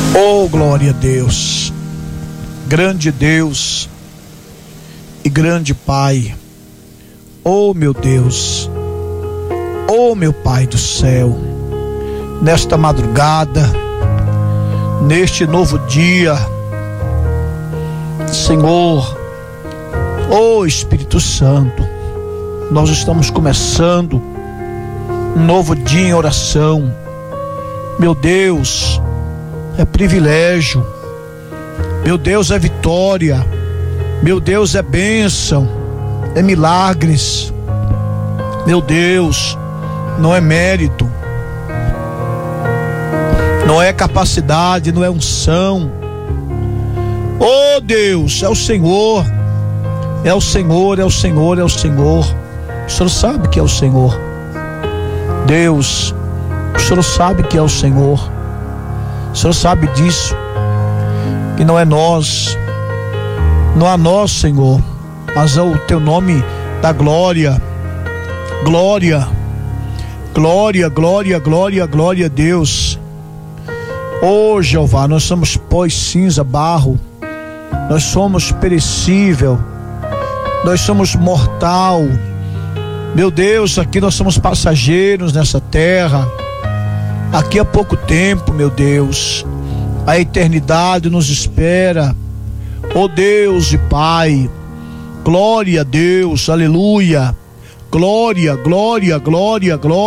Oh, glória a Deus, grande Deus e grande Pai. Oh, meu Deus, oh, meu Pai do céu, nesta madrugada, neste novo dia, Senhor, oh Espírito Santo, nós estamos começando um novo dia em oração. Meu Deus, é privilégio, meu Deus, é vitória, meu Deus, é bênção, é milagres, meu Deus, não é mérito, não é capacidade, não é unção. Oh Deus, é o Senhor, é o Senhor, é o Senhor, é o Senhor. O Senhor sabe que é o Senhor. Deus, o Senhor sabe que é o Senhor. O Senhor sabe disso, que não é nós, não é nós, Senhor, mas é o teu nome da glória. Glória, glória, glória, glória, glória a Deus. Oh Jeová, nós somos pó e cinza, barro, nós somos perecível, nós somos mortal. Meu Deus, aqui nós somos passageiros nessa terra. Aqui há pouco tempo, meu Deus, a eternidade nos espera. Oh Deus e Pai, glória a Deus, aleluia, glória, glória, glória, glória.